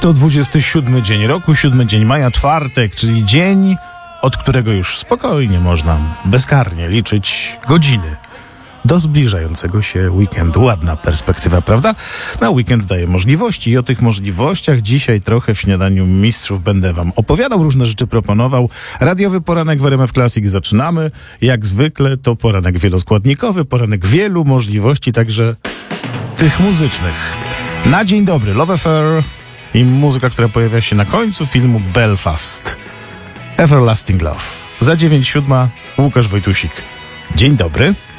To 27 dzień roku, 7 dzień maja, czwartek, czyli dzień, od którego już spokojnie można bezkarnie liczyć godziny do zbliżającego się weekendu. Ładna perspektywa, prawda? Na weekend daje możliwości i o tych możliwościach dzisiaj trochę w Śniadaniu Mistrzów będę wam opowiadał, różne rzeczy proponował. Radiowy poranek w RMF Classic zaczynamy. Jak zwykle to poranek wieloskładnikowy, poranek wielu możliwości, także tych muzycznych. Na dzień dobry, Love Affair i muzyka, która pojawia się na końcu filmu Belfast. Everlasting Love. Za 9:07 Łukasz Wojtusik. Dzień dobry.